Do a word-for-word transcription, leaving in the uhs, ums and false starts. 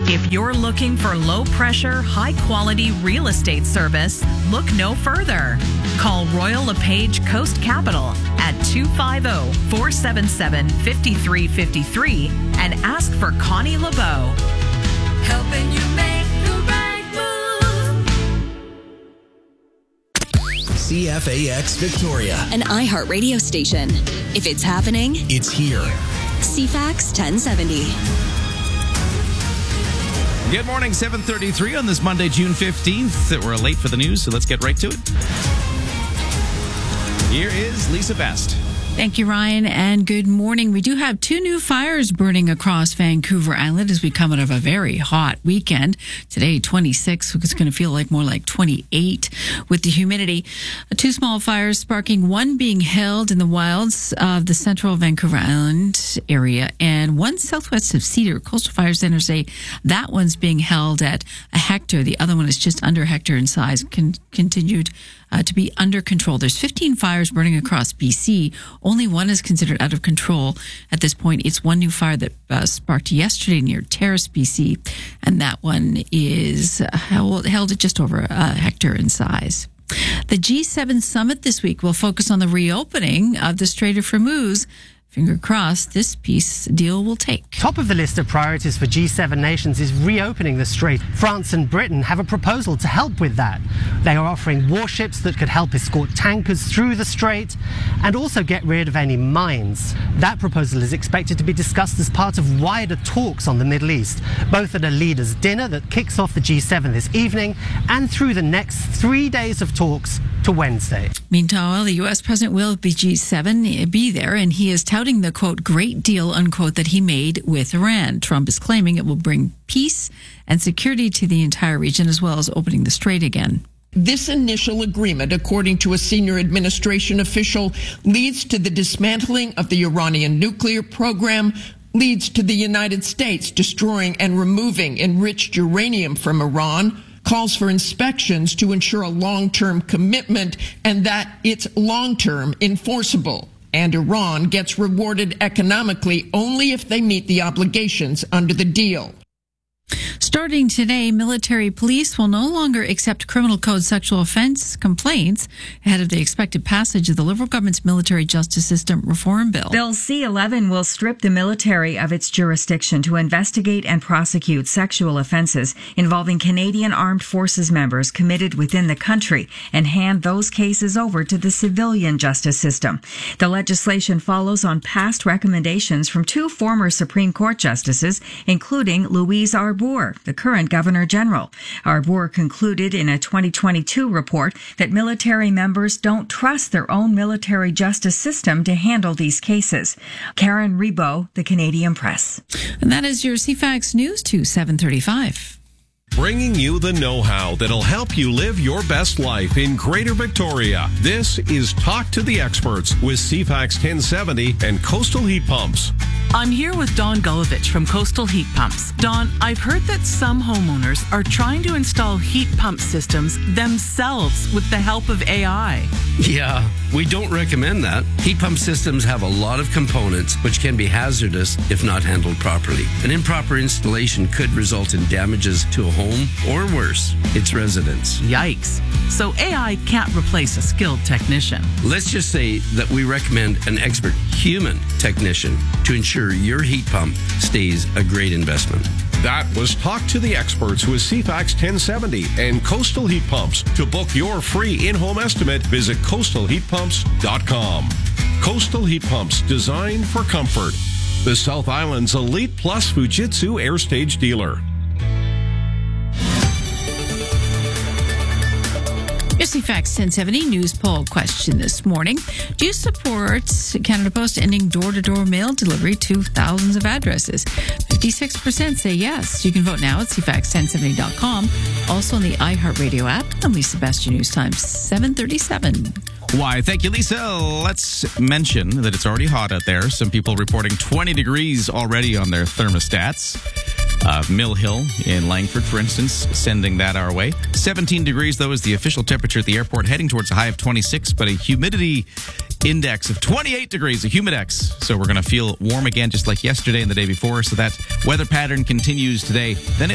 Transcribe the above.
If you're looking for low-pressure, high-quality real estate service, look no further. Call Royal LePage Coast Capital at two five zero, four seven seven, five three five three and ask for Connie LeBeau. Helping you make the right move. C F A X Victoria, an iHeartRadio station. If it's happening, it's here. C FAX ten seventy. Good morning, seven thirty-three on this Monday, June fifteenth. We're late for the news, so let's get right to it. Here is Lisa Best. Thank you, Ryan, and good morning. We do have two new fires burning across Vancouver Island as we come out of a very hot weekend. Today, twenty-six. It's going to feel like more like twenty-eight with the humidity. Two small fires sparking, one being held in the wilds of the central Vancouver Island area and one southwest of Cedar. Coastal Fire Center say that one's being held at a hectare. The other one is just under a hectare in size. Con- continued Uh, to be under control. There's fifteen fires burning across B C. Only one is considered out of control at this point. It's one new fire that uh, sparked yesterday near Terrace, B C, and that one is uh, held, held at just over a hectare in size. The G seven summit this week will focus on the reopening of the Strait of Hormuz. Finger crossed, this peace deal will take. Top of the list of priorities for G seven nations is reopening the strait. France and Britain have a proposal to help with that. They are offering warships that could help escort tankers through the strait and also get rid of any mines. That proposal is expected to be discussed as part of wider talks on the Middle East, both at a leaders' dinner that kicks off the G seven this evening and through the next three days of talks to Wednesday. Meanwhile, the U S president will be G seven, be there, and he is touting the, quote, great deal, unquote, that he made with Iran. Trump is claiming it will bring peace and security to the entire region, as well as opening the strait again. This initial agreement, according to a senior administration official, leads to the dismantling of the Iranian nuclear program, leads to the United States destroying and removing enriched uranium from Iran, calls for inspections to ensure a long-term commitment and that it's long-term enforceable. And Iran gets rewarded economically only if they meet the obligations under the deal. Starting today, military police will no longer accept criminal code sexual offense complaints ahead of the expected passage of the Liberal government's military justice system reform bill. Bill C eleven will strip the military of its jurisdiction to investigate and prosecute sexual offenses involving Canadian Armed Forces members committed within the country and hand those cases over to the civilian justice system. The legislation follows on past recommendations from two former Supreme Court justices, including Louise Arbour, the current Governor General. Arbour concluded in a twenty twenty-two report that military members don't trust their own military justice system to handle these cases. Karen Rebo, The Canadian Press. And that is your C FAX News to seven thirty-five. Bringing you the know-how that'll help you live your best life in Greater Victoria. This is Talk to the Experts with C FAX ten seventy and Coastal Heat Pumps. I'm here with Don Gulovich from Coastal Heat Pumps. Don, I've heard that some homeowners are trying to install heat pump systems themselves with the help of A I. Yeah, we don't recommend that. Heat pump systems have a lot of components which can be hazardous if not handled properly. An improper installation could result in damages to a home or worse, its residents. Yikes. So A I can't replace a skilled technician. Let's just say that we recommend an expert human technician to ensure your heat pump stays a great investment. That was Talk to the Experts with C FAX ten seventy and Coastal Heat Pumps. To book your free in-home estimate, visit coastal heat pumps dot com. Coastal Heat Pumps, designed for comfort. The South Island's Elite Plus Fujitsu Air Stage dealer. Your C FAX ten seventy news poll question this morning. Do you support Canada Post ending door-to-door mail delivery to thousands of addresses? fifty-six percent say yes. You can vote now at c fax ten seventy dot com. Also on the iHeartRadio app. I'm Lisa Best, your news time, seven thirty-seven. Why, thank you, Lisa. Let's mention that it's already hot out there. Some people reporting twenty degrees already on their thermostats. Uh, Mill Hill in Langford, for instance, sending that our way. seventeen degrees, though, is the official temperature at the airport, heading towards a high of twenty-six, but a humidity index of twenty-eight degrees, a humidex. So we're going to feel warm again, just like yesterday and the day before. So that weather pattern continues today. Then it